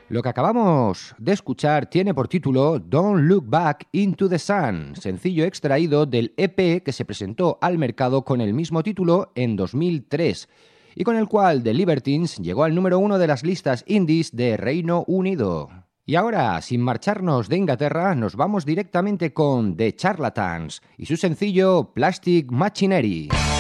Lo que acabamos de escuchar tiene por título Don't Look Back into the Sun, sencillo extraído del EP que se presentó al mercado con el mismo título en 2003 y con el cual The Libertines llegó al número 1 de las listas indies de Reino Unido. Y ahora, sin marcharnos de Inglaterra, nos vamos directamente con The Charlatans y su sencillo Plastic Machinery.